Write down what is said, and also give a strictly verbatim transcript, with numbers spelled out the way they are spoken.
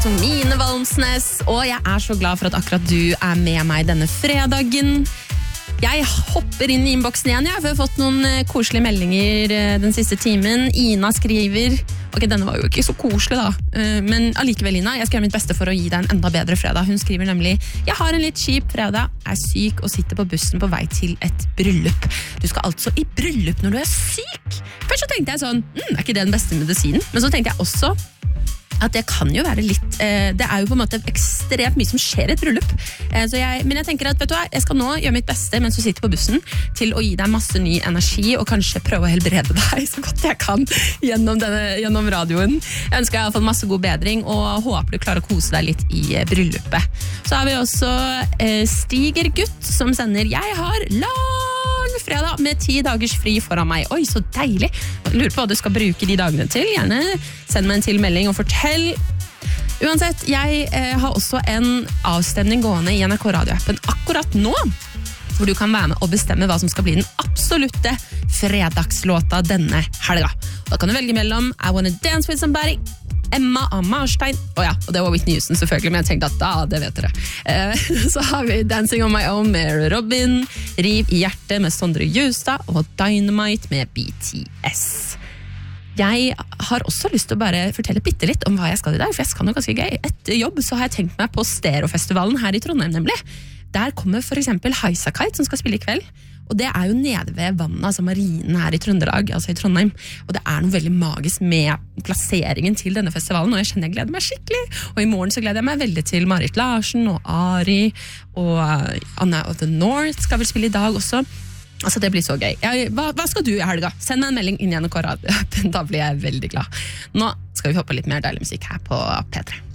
Mine Valmsnes, og jeg er så glad for at akkurat du er med meg denne fredagen. Jeg hopper inn i innboksen igjen, jeg, for jeg har fått noen koselige meldinger den siste timen. Ina skriver, ok, denne var jo ikke så koselig da, men allikevel Ina, jeg skal gjøre mitt beste for å gi deg en enda bedre fredag. Hun skriver nemlig, jeg har en litt kjip fredag, er syk og sitter på bussen på vei til et bryllup. Du skal altså i bryllup når du er syk? Først så tenkte jeg sånn, mm, er ikke det den beste medisinen? Men så tenkte jeg også, at det kan jo være litt, eh, det er jo på en måte ekstremt mye som skjer i et bryllup. Eh, så jeg, men jeg tenker at, vet du hva, jeg skal nå gjøre mitt beste mens du sitter på bussen til å gi deg masse ny energi og kanskje prøve å helbrede deg så godt jeg kan gjennom, denne, gjennom radioen. Jeg ønsker jeg har fått masse god bedring og håper du klarer å kose deg litt i eh, bryllupet. Så har vi også eh, Stigergutt som sender, jeg har lang fredag med ti dagers fri foran meg. Oi, så deilig. Jeg lurer på hva du skal bruke de dagene til. Gjerne send meg en tilmelding og fortell. Uansett, jeg eh, har også en avstemning gående i N R K radioappen akkurat nå, hvor du kan være med og bestemme hva som skal bli den absolutte fredagslåta denne helga. Da kan du velge mellom I Wanna Dance With Somebody, Emma av Marstein, oh ja, og det var Whitney Houston selvfølgelig, men jeg tenkte at da, det vet dere. Eh, så har vi Dancing On My Own med Robin, Riv i hjertet med Sondre Justad, og Dynamite med B T S. Jeg har også lyst til å bare fortelle bitte litt om hva jeg skal i dag, for jeg skal noe ganske gøy. Etter jobb så har jeg tenkt meg på Stereofestivalen her i Trondheim nemlig. Der kommer for eksempel Highasakite som skal spille i kveld, og det er jo nede ved vannet, altså marinen her i Trøndelag, altså i Trondheim, og det er noe veldig magisk med plasseringen til denne festivalen, og jeg kjenner jeg gleder meg skikkelig, og i morgen så gleder jeg meg veldig til Marit Larsen og Ari, og Anna of the North skal vel spille i dag også. Altså det blir så gøy. Jeg, hva, hva skal du i helga? Send meg en melding inn i N R K Radio, da blir jeg veldig glad. Nå skal vi hoppe litt mer deilig musikk her på P tre.